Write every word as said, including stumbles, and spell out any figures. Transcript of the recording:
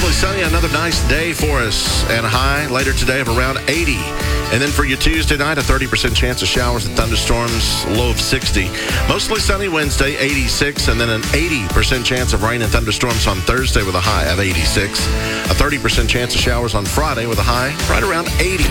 mostly sunny, another nice day for us, and a high later today of around eighty. And then for your Tuesday night, a thirty percent chance of showers and thunderstorms, low of sixty. Mostly sunny Wednesday, eighty-six, and then an eighty percent chance of rain and thunderstorms on Thursday with a high of eighty-six. A thirty percent chance of showers on Friday with a high right around eighty.